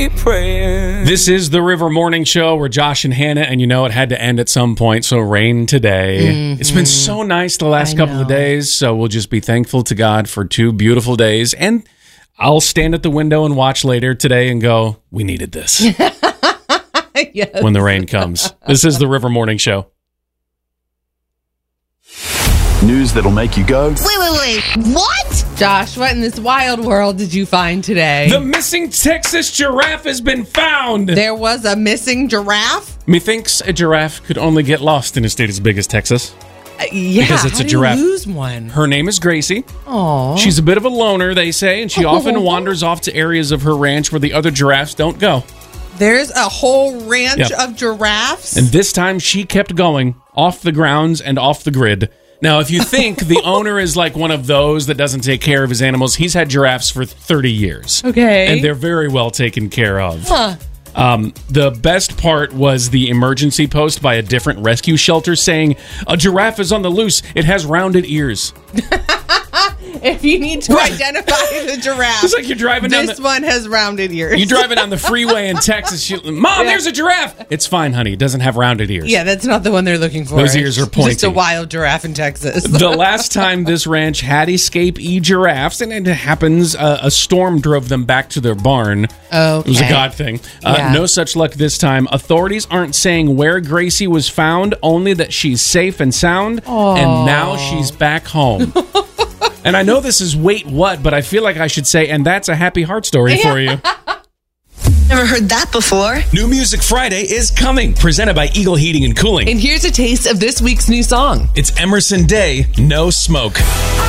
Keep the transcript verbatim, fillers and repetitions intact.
keep praying. This is the River Morning Show. We're Josh and Hannah, and you know it had to end at some point, so rain today. Mm-hmm. It's been so nice the last I couple know. of days, so we'll just be thankful to God for two beautiful days. And I'll stand at the window and watch later today and go, we needed this. Yes. When the rain comes. This is the River Morning Show. News that'll make you go, wait, wait, wait, what? Josh, what in this wild world did you find today? The missing Texas giraffe has been found. There was a missing giraffe? Methinks a giraffe could only get lost in a state as big as Texas. Uh, yeah, because it's how a giraffe. Do you lose one? Her name is Gracie. Aww. She's a bit of a loner, they say, and she often wanders off to areas of her ranch where the other giraffes don't go. There's a whole ranch yep. of giraffes? And this time she kept going off the grounds and off the grid. Now, if you think the owner is like one of those that doesn't take care of his animals, he's had giraffes for thirty years. Okay. And they're very well taken care of. Huh. Um, the best part was the emergency post by a different rescue shelter saying, a giraffe is on the loose. It has rounded ears. If you need to identify the giraffe, it's like you're driving down this the, one has rounded ears. You're driving down the freeway in Texas. You, Mom, yeah. there's a giraffe. It's fine, honey. It doesn't have rounded ears. Yeah, that's not the one they're looking for. Those ears are pointy. Just a wild giraffe in Texas. The last time this ranch had escapee giraffes, and it happens, uh, a storm drove them back to their barn. Okay. It was a God thing. Uh, yeah. No such luck this time. Authorities aren't saying where Gracie was found, only that she's safe and sound, Aww. and now she's back home. And I know this is wait what, but I feel like I should say, and that's a happy heart story for you. Never heard that before. New Music Friday is coming, presented by Eagle Heating and Cooling. And here's a taste of this week's new song. It's Emerson Day, No Smoke.